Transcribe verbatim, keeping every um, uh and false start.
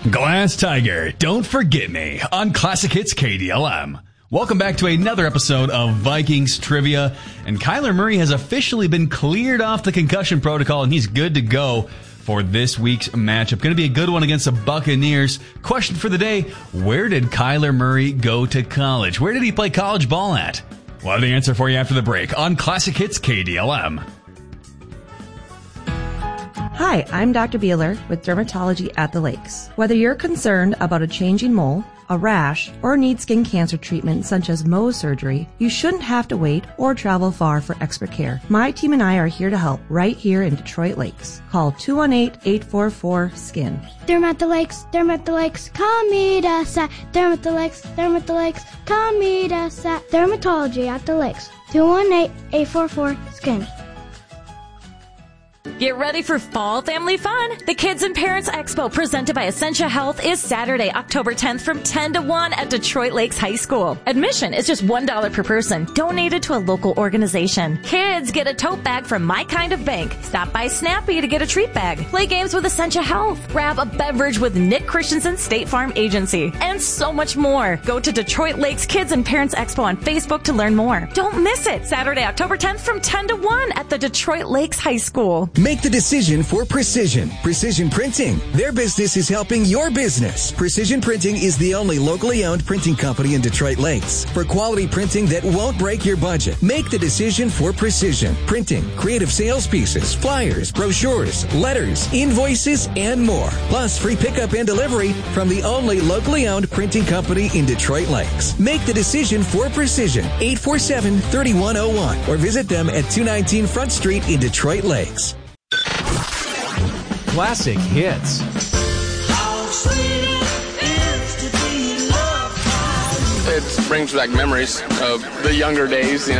Glass Tiger, Don't Forget Me on Classic Hits K D L M. Welcome back to another episode of Vikings Trivia. And Kyler Murray has officially been cleared off the concussion protocol, and he's good to go for this week's matchup. Going to be a good one against the Buccaneers. Question for the day, where did Kyler Murray go to college? Where did he play college ball at? We'll have the answer for you after the break on Classic Hits K D L M. Hi, I'm Doctor Beeler with Dermatology at the Lakes. Whether you're concerned about a changing mole, a rash, or need skin cancer treatment such as Mohs surgery, you shouldn't have to wait or travel far for expert care. My team and I are here to help right here in Detroit Lakes. Call two one eight, eight four four, skin. Derm at the Lakes, Derm at the Lakes, come meet us at Derm at the Lakes, Derm at the Lakes, come meet us at Dermatology at the Lakes. two one eight, eight four four, skin. Get ready for fall family fun. The Kids and Parents Expo presented by Essentia Health is Saturday, October tenth from ten to one at Detroit Lakes High School. Admission is just one dollar per person, donated to a local organization. Kids get a tote bag from My Kind of Bank. Stop by Snappy to get a treat bag. Play games with Essentia Health. Grab a beverage with Nick Christensen State Farm Agency. And so much more. Go to Detroit Lakes Kids and Parents Expo on Facebook to learn more. Don't miss it. Saturday, October tenth from ten to one at the Detroit Lakes High School. Make the decision for Precision. Precision Printing. Their business is helping your business. Precision Printing is the only locally owned printing company in Detroit Lakes. For quality printing that won't break your budget, make the decision for Precision Printing. Creative sales pieces, flyers, brochures, letters, invoices, and more. Plus free pickup and delivery from the only locally owned printing company in Detroit Lakes. Make the decision for Precision. eight four seven, three one zero one or visit them at two nineteen Front Street in Detroit Lakes. Classic Hits. It brings back memories of the younger days, you know.